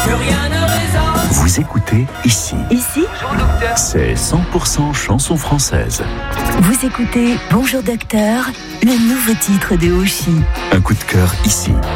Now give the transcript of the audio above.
plus rien ne résonne. Vous écoutez ici. Ici, C'est 100% chanson française. vous écoutez Bonjour Docteur, le nouveau titre de Oshi. Un coup de cœur ici.